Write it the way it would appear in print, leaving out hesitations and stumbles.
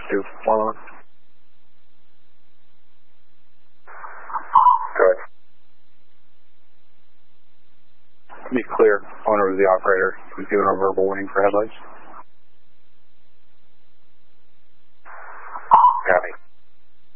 do one on. Good. To be clear, owner of the operator was given a verbal warning for headlights.